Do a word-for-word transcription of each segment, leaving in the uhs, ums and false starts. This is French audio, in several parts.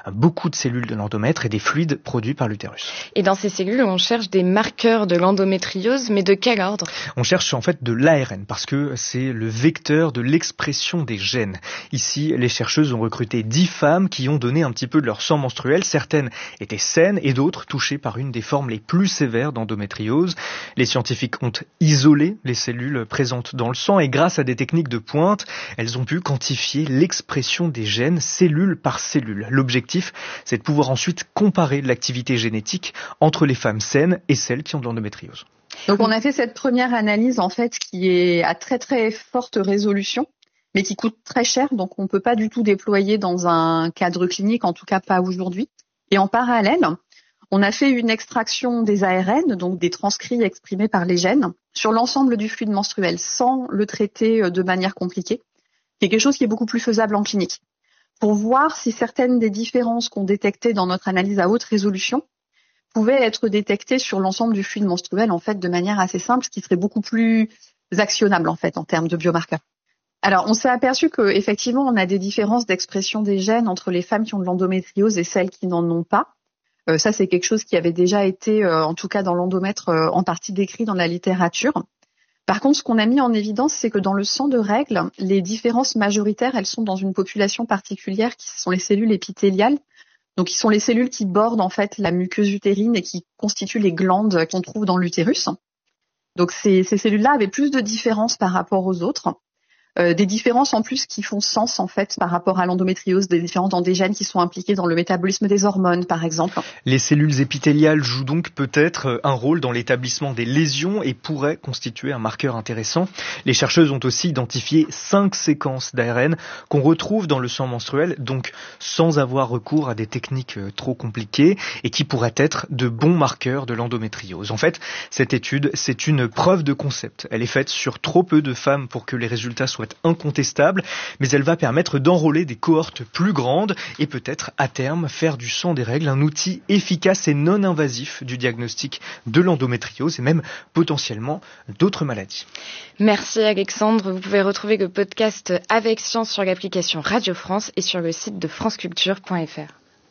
beaucoup de cellules de l'endomètre et des fluides produits par l'utérus. Et dans ces cellules, on cherche des marqueurs de l'endométriose, mais de quel ordre ? On cherche en fait de l'A R N parce que c'est le vecteur de l'expression des gènes. Ici, les chercheuses ont recruté dix femmes qui ont donné un petit peu de leur sang menstruel. Certaines étaient saines et d'autres touchées par une des formes les plus sévères d'endométriose. Les scientifiques ont isolé les cellules présentes dans le sang et grâce à des techniques de pointe, elles ont pu quantifier l'expression des gènes cellule par cellule. L'objectif, c'est de pouvoir ensuite comparer l'activité génétique entre les femmes saines et celles qui ont de l'endométriose. Donc on a fait cette première analyse en fait qui est à très très forte résolution, mais qui coûte très cher, donc on ne peut pas du tout déployer dans un cadre clinique, en tout cas pas aujourd'hui. Et en parallèle, on a fait une extraction des A R N, donc des transcrits exprimés par les gènes, sur l'ensemble du fluide menstruel, sans le traiter de manière compliquée. C'est quelque chose qui est beaucoup plus faisable en clinique, pour voir si certaines des différences qu'on détectait dans notre analyse à haute résolution pouvaient être détectées sur l'ensemble du fluide menstruel, en fait, de manière assez simple, ce qui serait beaucoup plus actionnable, en fait, en termes de biomarqueurs. Alors, on s'est aperçu qu'effectivement, on a des différences d'expression des gènes entre les femmes qui ont de l'endométriose et celles qui n'en ont pas. Euh, ça, c'est quelque chose qui avait déjà été, euh, en tout cas dans l'endomètre, euh, en partie décrit dans la littérature. Par contre, ce qu'on a mis en évidence, c'est que dans le sang de règle, les différences majoritaires, elles sont dans une population particulière qui sont les cellules épithéliales. Donc, qui sont les cellules qui bordent en fait la muqueuse utérine et qui constituent les glandes qu'on trouve dans l'utérus. Donc, ces, ces cellules-là avaient plus de différences par rapport aux autres. Euh, des différences en plus qui font sens en fait par rapport à l'endométriose, des différences dans des gènes qui sont impliqués dans le métabolisme des hormones par exemple. Les cellules épithéliales jouent donc peut-être un rôle dans l'établissement des lésions et pourraient constituer un marqueur intéressant. Les chercheuses ont aussi identifié cinq séquences d'A R N qu'on retrouve dans le sang menstruel, donc sans avoir recours à des techniques trop compliquées et qui pourraient être de bons marqueurs de l'endométriose. En fait, cette étude, c'est une preuve de concept. Elle est faite sur trop peu de femmes pour que les résultats soient incontestable, mais elle va permettre d'enrôler des cohortes plus grandes et peut-être à terme faire du sang des règles un outil efficace et non invasif du diagnostic de l'endométriose et même potentiellement d'autres maladies. Merci Alexandre. Vous pouvez retrouver le podcast Avec Science sur l'application Radio France et sur le site de franceculture point f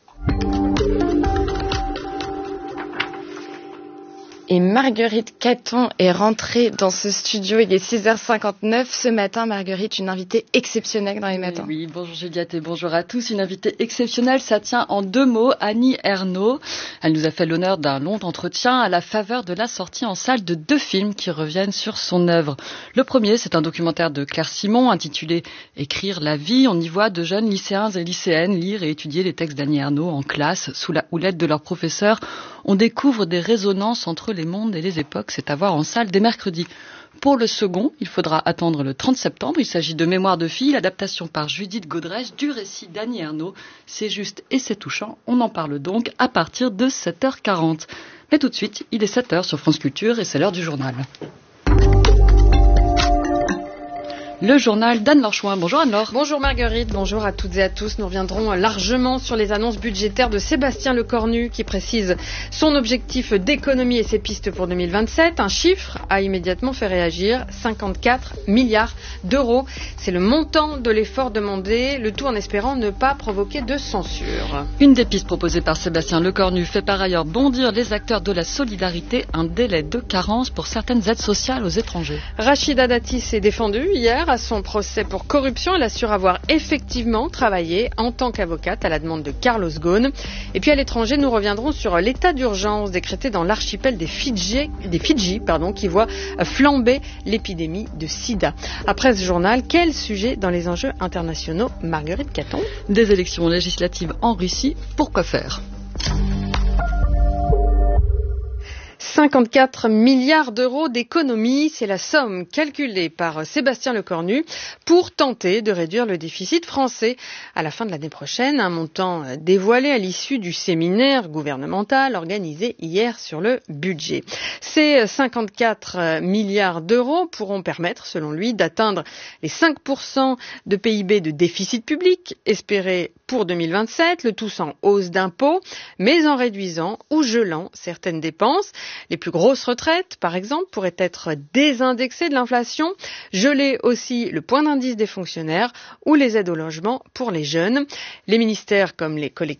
r. Et Marguerite Caton est rentrée dans ce studio. Il est six heures cinquante-neuf. Ce matin, Marguerite, une invitée exceptionnelle dans les matins. Oui, bonjour Juliette et bonjour à tous. Une invitée exceptionnelle, ça tient en deux mots. Annie Ernaux. Elle nous a fait l'honneur d'un long entretien à la faveur de la sortie en salle de deux films qui reviennent sur son œuvre. Le premier, c'est un documentaire de Claire Simon intitulé « Écrire la vie ». On y voit de jeunes lycéens et lycéennes lire et étudier les textes d'Annie Ernaux en classe sous la houlette de leur professeur. On découvre des résonances entre les mondes et les époques. C'est à voir en salle dès mercredi. Pour le second, il faudra attendre le trente septembre. Il s'agit de Mémoire de fille, l'adaptation par Judith Godrèche du récit d'Annie Ernaux. C'est juste et c'est touchant. On en parle donc à partir de sept heures quarante. Mais tout de suite, il est sept heures sur France Culture et c'est l'heure du journal. Le journal d'Anne-Laure Chouin. Bonjour Anne-Laure. Bonjour Marguerite, bonjour à toutes et à tous. Nous reviendrons largement sur les annonces budgétaires de Sébastien Lecornu qui précise son objectif d'économie et ses pistes pour deux mille vingt-sept. Un chiffre a immédiatement fait réagir, cinquante-quatre milliards d'euros. C'est le montant de l'effort demandé, le tout en espérant ne pas provoquer de censure. Une des pistes proposées par Sébastien Lecornu fait par ailleurs bondir les acteurs de la solidarité, un délai de carence pour certaines aides sociales aux étrangers. Rachida Dati s'est défendue hier à son procès pour corruption. Elle assure avoir effectivement travaillé en tant qu'avocate à la demande de Carlos Ghosn. Et puis à l'étranger, nous reviendrons sur l'état d'urgence décrété dans l'archipel des Fidji, des Fidji pardon, qui voit flamber l'épidémie de sida. Après ce journal, quel sujet dans les enjeux internationaux, Marguerite Caton? Des élections législatives en Russie, pourquoi faire? cinquante-quatre milliards d'euros d'économies, c'est la somme calculée par Sébastien Lecornu pour tenter de réduire le déficit français à la fin de l'année prochaine. Un montant dévoilé à l'issue du séminaire gouvernemental organisé hier sur le budget. Ces cinquante-quatre milliards d'euros pourront permettre, selon lui, d'atteindre les cinq pour cent de P I B de déficit public espéré pour deux mille vingt-sept, le tout sans hausse d'impôts, mais en réduisant ou gelant certaines dépenses. Les plus grosses retraites, par exemple, pourraient être désindexées de l'inflation, geler aussi le point d'indice des fonctionnaires ou les aides au logement pour les jeunes. Les ministères comme les collectivités